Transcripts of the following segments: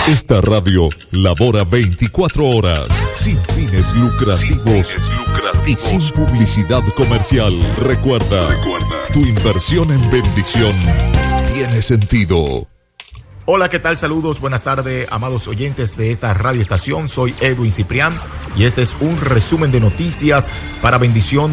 Esta radio labora 24 horas, sin fines lucrativos y sin publicidad comercial. Recuerda, tu inversión en bendición tiene sentido. Hola, ¿qué tal? Saludos, buenas tardes, amados oyentes de esta radioestación. Soy Edwin Ciprián y este es un resumen de noticias para Bendición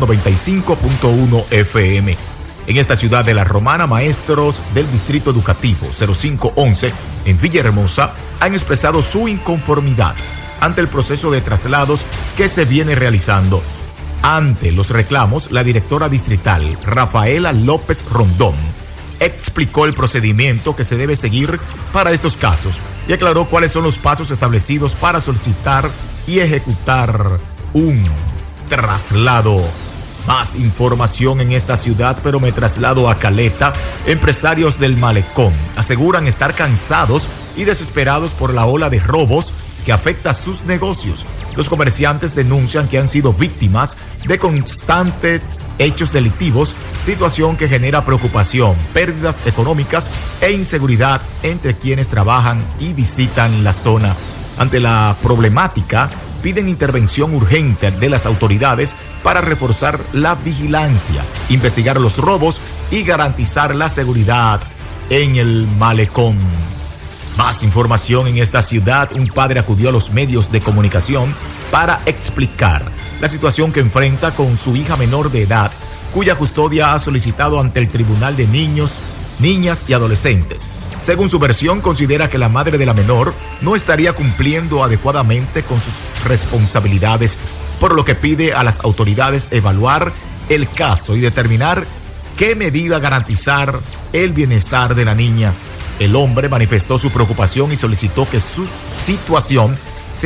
95.1 FM. En esta ciudad de La Romana, maestros del Distrito Educativo 0511 en Villahermosa han expresado su inconformidad ante el proceso de traslados que se viene realizando. Ante los reclamos, la directora distrital, Rafaela López Rondón, explicó el procedimiento que se debe seguir para estos casos y aclaró cuáles son los pasos establecidos para solicitar y ejecutar un traslado. Más información en esta ciudad, pero me traslado a Caleta. Empresarios del Malecón aseguran estar cansados y desesperados por la ola de robos que afecta sus negocios. Los comerciantes denuncian que han sido víctimas de constantes hechos delictivos, situación que genera preocupación, pérdidas económicas e inseguridad entre quienes trabajan y visitan la zona. Ante la problemática, piden intervención urgente de las autoridades para reforzar la vigilancia, investigar los robos y garantizar la seguridad en el Malecón. Más información en esta ciudad. Un padre acudió a los medios de comunicación para explicar la situación que enfrenta con su hija menor de edad, cuya custodia ha solicitado ante el Tribunal de Niños, Niñas y Adolescentes. Según su versión, considera que la madre de la menor no estaría cumpliendo adecuadamente con sus responsabilidades, por lo que pide a las autoridades evaluar el caso y determinar qué medida garantizar el bienestar de la niña. El hombre manifestó su preocupación y solicitó que su situación